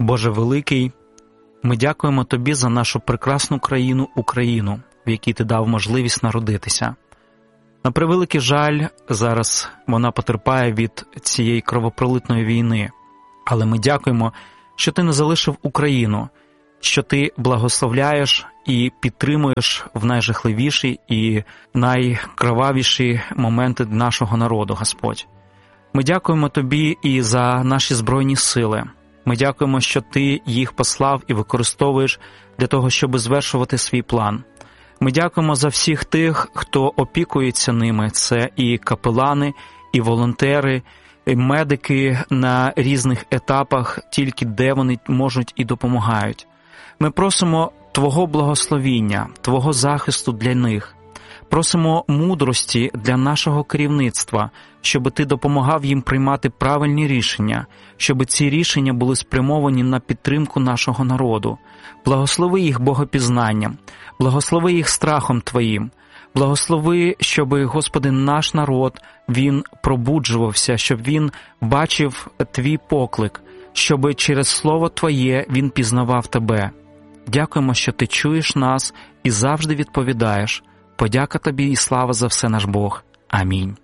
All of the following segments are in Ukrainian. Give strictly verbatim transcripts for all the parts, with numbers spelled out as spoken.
Боже великий, ми дякуємо Тобі за нашу прекрасну країну Україну, в якій Ти дав можливість народитися. На превеликий жаль, зараз вона потерпає від цієї кровопролитної війни. Але ми дякуємо, що Ти не залишив Україну, що Ти благословляєш і підтримуєш в найжахливіші і найкровавіші моменти нашого народу, Господь. Ми дякуємо Тобі і за наші Збройні Сили. Ми дякуємо, що Ти їх послав і використовуєш для того, щоб звершувати свій план. Ми дякуємо за всіх тих, хто опікується ними. Це і капелани, і волонтери, і медики на різних етапах, тільки де вони можуть і допомагають. Ми просимо Твого благословіння, Твого захисту для них. Просимо мудрості для нашого керівництва, щоб Ти допомагав їм приймати правильні рішення, щоб ці рішення були спрямовані на підтримку нашого народу. Благослови їх богопізнанням, благослови їх страхом Твоїм, благослови, щоб, Господи, наш народ, він пробуджувався, щоб він бачив Твій поклик, щоб через Слово Твоє він пізнавав Тебе. Дякуємо, що Ти чуєш нас і завжди відповідаєш. Подяка Тобі і слава за все, наш Бог. Амінь.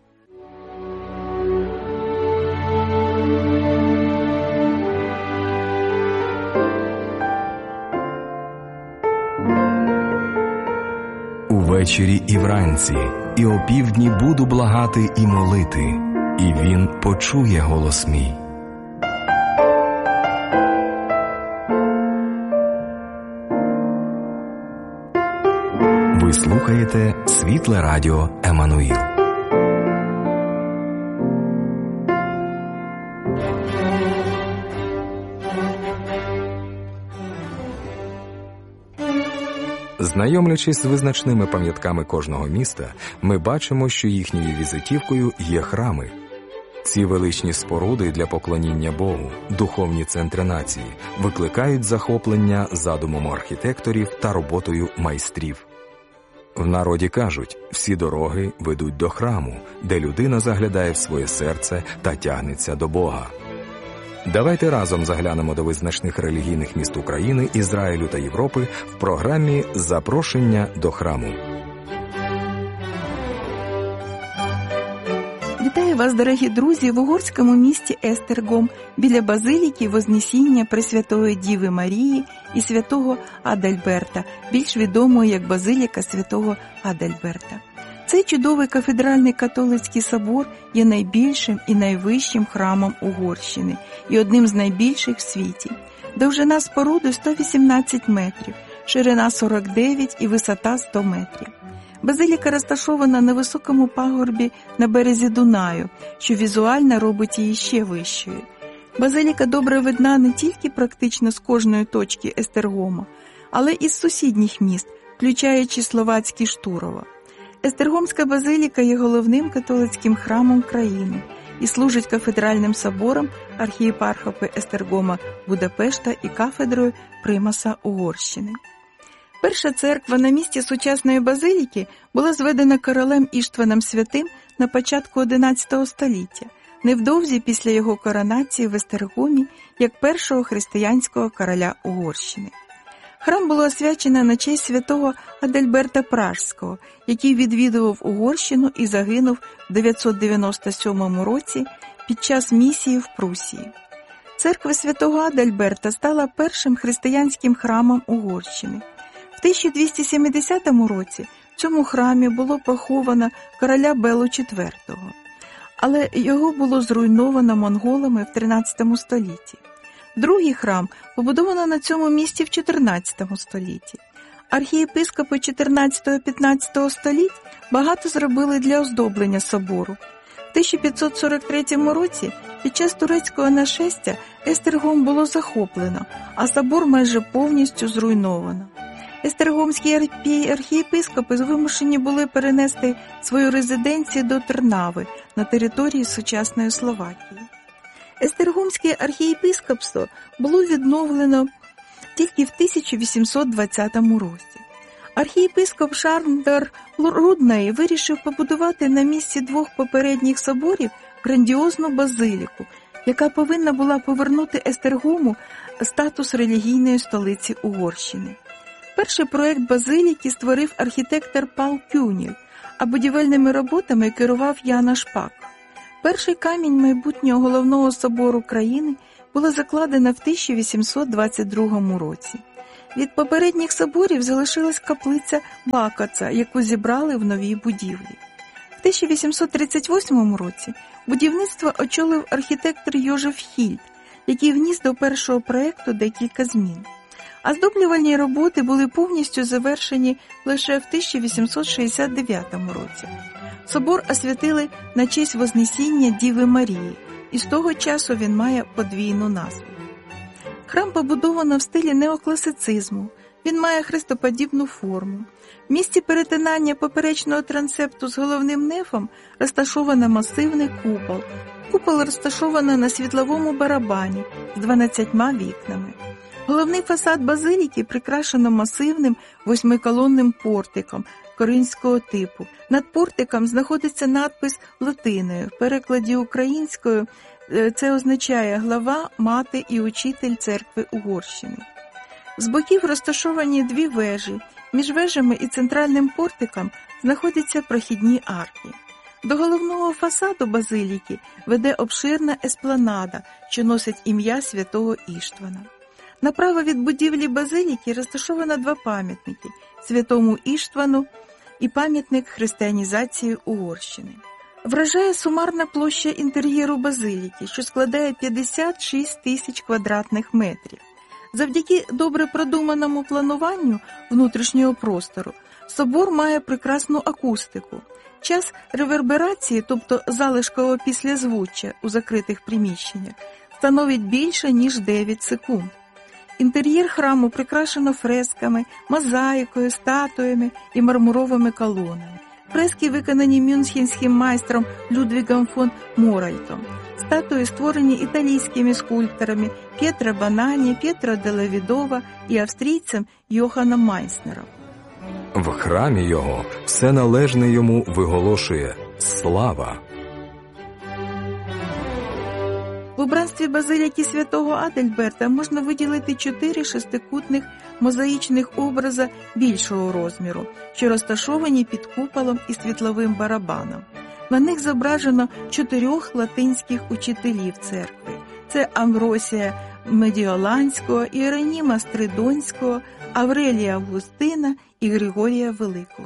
Увечері і вранці, і опівдні буду благати і молити, і Він почує голос мій. Ви слухаєте Світле Радіо Еммануїл. Знайомлячись з визначними пам'ятками кожного міста, ми бачимо, що їхньою візитівкою є храми. Ці величні споруди для поклоніння Богу, духовні центри нації, викликають захоплення задумом архітекторів та роботою майстрів. В народі кажуть, всі дороги ведуть до храму, де людина заглядає в своє серце та тягнеться до Бога. Давайте разом заглянемо до визначних релігійних міст України, Ізраїлю та Європи в програмі «Запрошення до храму». Вітаю вас, дорогі друзі, в угорському місті Естергом, біля базиліки Вознесіння Пресвятої Діви Марії і святого Адальберта, більш відомої як базиліка святого Адальберта. Цей чудовий кафедральний католицький собор є найбільшим і найвищим храмом Угорщини і одним з найбільших в світі. Довжина споруди сто вісімнадцять метрів, ширина сорок дев'ять і висота сто метрів. Базиліка розташована на високому пагорбі на березі Дунаю, що візуально робить її ще вищою. Базиліка добре видна не тільки практично з кожної точки Естергома, але і з сусідніх міст, включаючи словацький Штурова. Естергомська базиліка є головним католицьким храмом країни і служить кафедральним собором архієпархопи Естергома Будапешта і кафедрою Примаса Угорщини. Перша церква на місці сучасної базиліки була зведена королем Іштваном Святим на початку одинадцятого століття, невдовзі після його коронації в Естергомі як першого християнського короля Угорщини. Храм було освячено на честь святого Адальберта Пражського, який відвідував Угорщину і загинув в дев'ятсот дев'яносто сьомому році під час місії в Прусії. Церква святого Адальберта стала першим християнським храмом Угорщини. В тисяча двісті сімдесятому році в цьому храмі було поховано короля Белу четвертого, але його було зруйновано монголами в тринадцятому столітті. Другий храм побудовано на цьому місці в чотирнадцятому столітті. Архієпископи чотирнадцятого-п'ятнадцятого століть багато зробили для оздоблення собору. В тисяча п'ятсот сорок третьому році під час турецького нашестя Естергом було захоплено, а собор майже повністю зруйновано. Естергомські архієпископи вимушені були перенести свою резиденцію до Трнави на території сучасної Словакії. Естергомське архієпископство було відновлено тільки в тисяча вісімсот двадцятому році. Архієпископ Шарндар Рудний вирішив побудувати на місці двох попередніх соборів грандіозну базиліку, яка повинна була повернути Естергому статус релігійної столиці Угорщини. Перший проект базиліки створив архітектор Пал Кюніль, а будівельними роботами керував Яна Шпак. Перший камінь майбутнього головного собору країни було закладено в тисяча вісімсот двадцять другому році. Від попередніх соборів залишилась каплиця Бакаца, яку зібрали в новій будівлі. В тисяча вісімсот тридцять восьмому році будівництво очолив архітектор Йожеф Хільд, який вніс до першого проєкту декілька змін. А здоблювальні роботи були повністю завершені лише в тисяча вісімсот шістдесят дев'ятому році. Собор освятили на честь Вознесіння Діви Марії, і з того часу він має подвійну назву. Храм побудовано в стилі неокласицизму, він має хрестоподібну форму. В місці перетинання поперечного трансепту з головним нефом розташовано масивний купол. Купол розташовано на світловому барабані з дванадцятьма вікнами. Головний фасад базиліки прикрашено масивним восьмиколонним портиком коринського типу. Над портиком знаходиться надпис латиною. В перекладі українською це означає «Глава, мати і учитель церкви Угорщини». З боків розташовані дві вежі. Між вежами і центральним портиком знаходяться прохідні арки. До головного фасаду базиліки веде обширна еспланада, що носить ім'я святого Іштвана. Направо від будівлі базиліки розташовано два пам'ятники – святому Іштвану і пам'ятник християнізації Угорщини. Вражає сумарна площа інтер'єру базиліки, що складає п'ятдесят шість тисяч квадратних метрів. Завдяки добре продуманому плануванню внутрішнього простору собор має прекрасну акустику. Час реверберації, тобто залишкового післязвуччя у закритих приміщеннях, становить більше, ніж дев'ять секунд. Інтер'єр храму прикрашено фресками, мозаїкою, статуями і мармуровими колонами. Фрески виконані мюнхенським майстром Людвігом фон Моральтом. Статуї створені італійськими скульпторами П'єтро Банані, П'єтро Делла Ведова і австрійцем Йоханом Майснером. В храмі його все належне йому виголошує «Слава». В убранстві базиліки святого Адальберта можна виділити чотири шестикутних мозаїчних образа більшого розміру, що розташовані під куполом і світловим барабаном. На них зображено чотирьох латинських учителів церкви. Це Амвросія Медіоланського, Іероніма Стридонського, Аврелія Августина і Григорія Великого.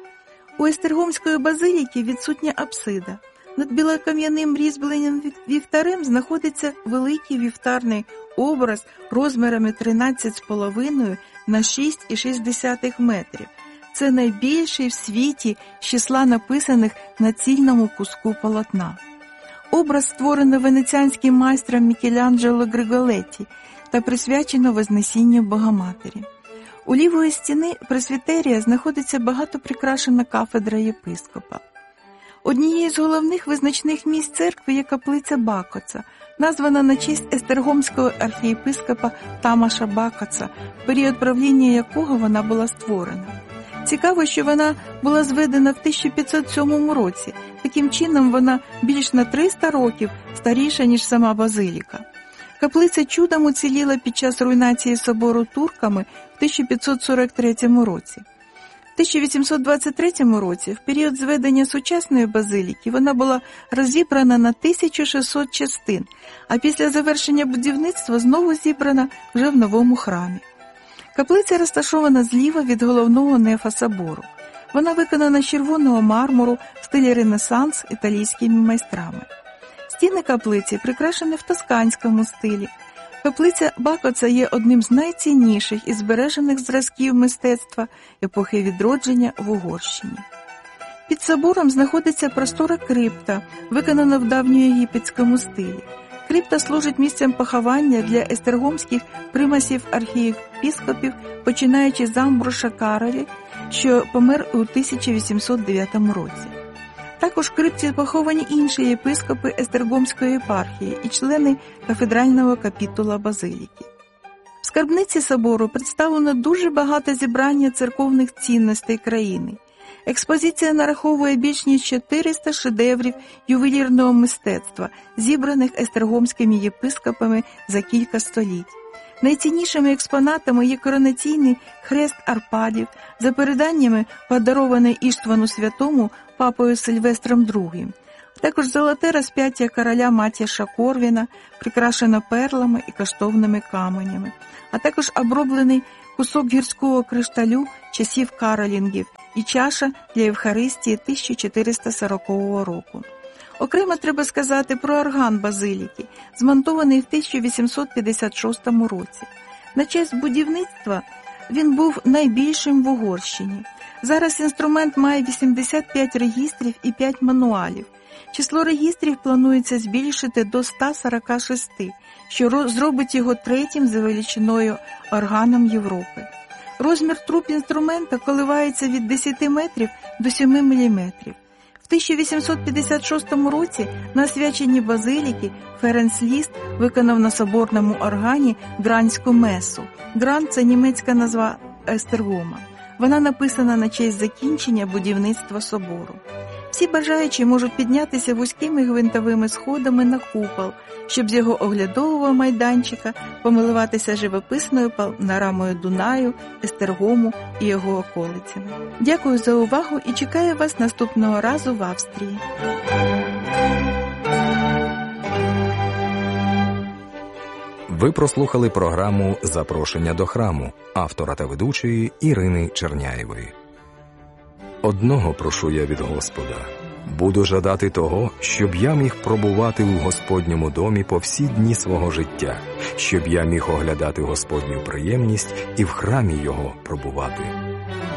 У Естергомської базиліки відсутня апсида. Над білокам'яним різьбленим вівтарем знаходиться великий вівтарний образ розмірами тринадцять з половиною на шість і шість десятих метрів. Це найбільший в світі з числа написаних на цільному куску полотна. Образ створено венеціанським майстром Мікеланджело Григолетті та присвячено Вознесінню Богоматері. У лівої стіни пресвітерія знаходиться багато прикрашена кафедра єпископа. Однією з головних визначних місць церкви є каплиця Бакоца, названа на честь естергомського архієпископа Тамаша Бакоца, в період правління якого вона була створена. Цікаво, що вона була зведена в тисяча п'ятсот сьомому році. Таким чином, вона більш на триста років старіша, ніж сама базиліка. Каплиця чудом уціліла під час руйнації собору турками в тисяча п'ятсот сорок третьому році. В тисяча вісімсот двадцять третьому році, в період зведення сучасної базиліки, вона була розібрана на тисячу шістсот частин, а після завершення будівництва знову зібрана вже в новому храмі. Каплиця розташована зліва від головного нефа собору. Вона виконана з червоного мармуру в стилі Ренесанс італійськими майстрами. Стіни каплиці прикрашені в тосканському стилі. Каплиця Бакоца є одним з найцінніших і збережених зразків мистецтва епохи відродження в Угорщині. Під собором знаходиться простора крипта, виконана в давньоєгипетському стилі. Крипта служить місцем поховання для естергомських примасів архієпископів, починаючи з Амброша Каролі, що помер у тисяча вісімсот дев'ятому році. Також в крипті поховані інші єпископи Естергомської єпархії і члени кафедрального капітула базиліки. В скарбниці собору представлено дуже багато зібрання церковних цінностей країни. Експозиція нараховує більш ніж чотириста шедеврів ювелірного мистецтва, зібраних естергомськими єпископами за кілька століть. Найціннішими експонатами є коронаційний хрест Арпадів, за переданнями подарований Іштвану Святому папою Сильвестром другим, а також золоте розп'яття короля Матіаша Корвіна, прикрашене перлами і коштовними каменями, а також оброблений кусок гірського кришталю часів каролінгів і чаша для Євхаристії тисяча чотириста сорокового року. Окремо треба сказати про орган базиліки, змонтований в тисяча вісімсот п'ятдесят шостому році. На честь будівництва він був найбільшим в Угорщині. Зараз інструмент має вісімдесят п'ять регістрів і п'ять мануалів. Число регістрів планується збільшити до ста сорока шести, що зробить його третім за величиною органом Європи. Розмір труб інструмента коливається від десяти метрів до семи міліметрів. В тисяча вісімсот п'ятдесят шостому році на освяченні базиліки Ференц Ліст виконав на соборному органі Гранську месу. Гран – це німецька назва Естергома. Вона написана на честь закінчення будівництва собору. Всі бажаючі можуть піднятися вузькими гвинтовими сходами на купол, щоб з його оглядового майданчика помилуватися живописною панорамою Дунаю, Естергому і його околицями. Дякую за увагу і чекаю вас наступного разу в Австрії. Ви прослухали програму «Запрошення до храму» автора та ведучої Ірини Черняєвої. Одного прошу я від Господа. Буду жадати того, щоб я міг пробувати у Господньому домі по всі дні свого життя, щоб я міг оглядати Господню приємність і в храмі Його пробувати.